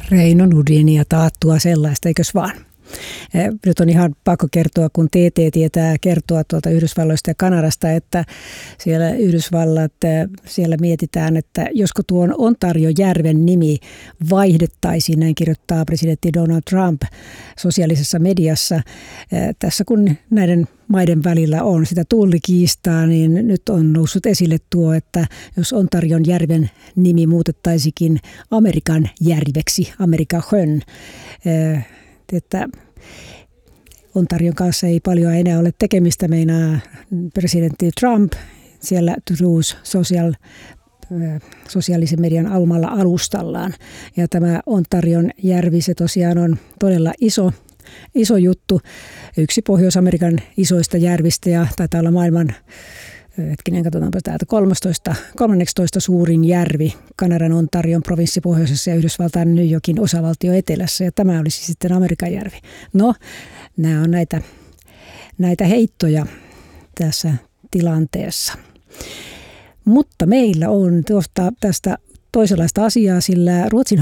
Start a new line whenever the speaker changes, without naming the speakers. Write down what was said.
Reino Nudinia taattua sellaista, eikös vaan? Nyt on ihan pakko kertoa, kun TT tietää kertoa tuolta Yhdysvalloista ja Kanadasta, että siellä Yhdysvallat, siellä mietitään, että josko tuon Ontario-järven nimi vaihdettaisiin, näin kirjoittaa presidentti Donald Trump sosiaalisessa mediassa. Tässä kun näiden maiden välillä on sitä tullikiistaa, niin nyt on noussut esille tuo, että jos Ontarion järven nimi muutettaisikin Amerikan järveksi, Amerikan sjön, että Ontarion kanssa ei paljon enää ole tekemistä, meinaa presidentti Trump siellä Truth sosiaalisen median omalla alustallaan. Ja tämä Ontarion järvi, se tosiaan on todella iso juttu. Yksi Pohjois-Amerikan isoista järvistä ja taitaa olla maailman, katsotaanpa täältä, 13 suurin järvi Kanadan Ontarion provinssi pohjoisessa ja Yhdysvaltain New Yorkin osavaltio etelässä. Ja tämä olisi sitten Amerikan järvi. No, nämä on näitä heittoja tässä tilanteessa. Mutta meillä on tästä toisenlaista asiaa, sillä Ruotsin